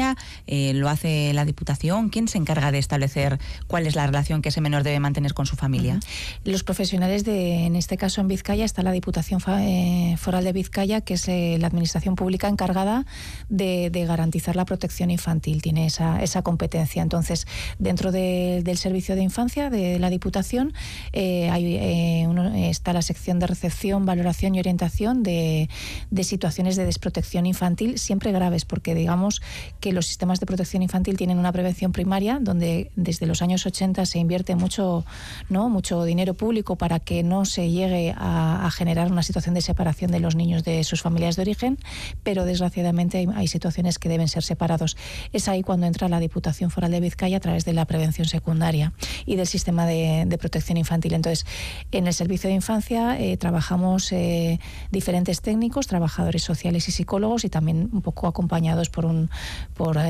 familia? ¿Lo hace la Diputación? ¿Quién se encarga de establecer cuál es la relación que ese menor debe mantener con su familia? Los profesionales en este caso en Vizcaya, está la Diputación Foral de Vizcaya, que es la administración pública encargada de garantizar la protección infantil, tiene esa competencia. Entonces, dentro del servicio de infancia de la Diputación está la sección de recepción, valoración y orientación de situaciones de desprotección infantil, siempre graves, porque digamos que los sistemas de protección infantil tienen una prevención primaria donde desde los años 80 se invierte mucho dinero público para que no se llegue a generar una situación de separación de los niños de sus familias de origen, pero desgraciadamente hay situaciones que deben ser separados. Es ahí cuando entra la Diputación Foral de Vizcaya a través de la prevención secundaria y del sistema de protección infantil. Entonces, en el servicio de infancia trabajamos diferentes técnicos, trabajadores sociales y psicólogos, y también un poco acompañados por